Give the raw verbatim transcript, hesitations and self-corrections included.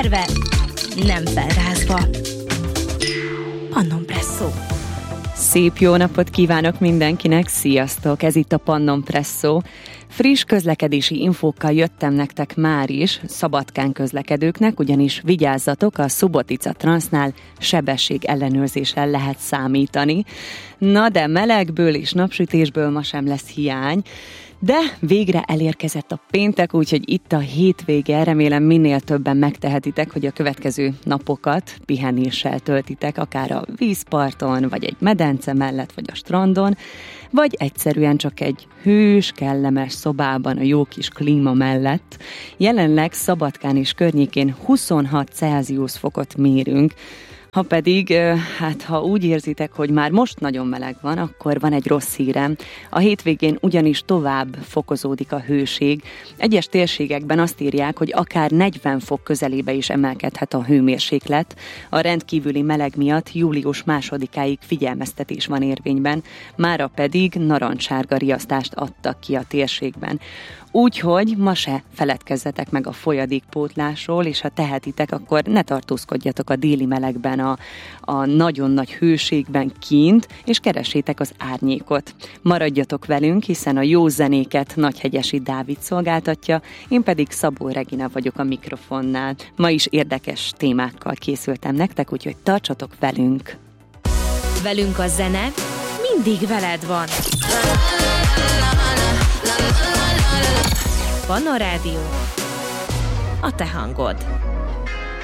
Felverve, nem felrázva. Pannon Presszó. Szép jó napot kívánok mindenkinek, sziasztok! Ez itt a Pannon Presszó. Friss közlekedési infókkal jöttem nektek már is, Szabadkán közlekedőknek, ugyanis vigyázzatok, a Subotica Transnál sebesség ellenőrzéssel lehet számítani. Na de melegből és napsütésből ma sem lesz hiány, de végre elérkezett a péntek, úgyhogy itt a hétvége, remélem minél többen megtehetitek, hogy a következő napokat pihenéssel töltitek, akár a vízparton, vagy egy medence mellett, vagy a strandon, vagy egyszerűen csak egy hűs, kellemes szobában a jó kis klíma mellett. Jelenleg Szabadkán és környékén huszonhat Celsius fokot mérünk. Ha pedig, hát ha úgy érzitek, hogy már most nagyon meleg van, akkor van egy rossz hírem. A hétvégén ugyanis tovább fokozódik a hőség. Egyes térségekben azt írják, hogy akár negyven fok közelébe is emelkedhet a hőmérséklet. A rendkívüli meleg miatt július másodikáig figyelmeztetés van érvényben, mára pedig narancssárga riasztást adtak ki a térségben. Úgyhogy ma se feledkezzetek meg a folyadékpótlásról, és ha tehetitek, akkor ne tartózkodjatok a déli melegben, a, a nagyon nagy hőségben kint, és keressétek az árnyékot. Maradjatok velünk, hiszen a jó zenéket Nagyhegyesi Dávid szolgáltatja, én pedig Szabó Regina vagyok a mikrofonnál. Ma is érdekes témákkal készültem nektek, úgyhogy tartsatok velünk! Velünk a zene mindig veled van. Pannon Rádió, a te hangod.